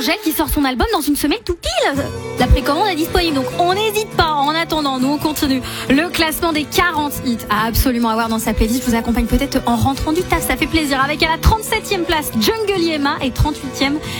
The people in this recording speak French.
Angèle qui sort son album dans une semaine tout pile. La précommande est disponible, donc on n'hésite pas. En attendant, nous on continue le classement des 40 hits à absolument avoir dans sa playlist. Je vous accompagne peut-être en rentrant du taf, ça fait plaisir. Avec à la 37e place Jungle Yema et 38e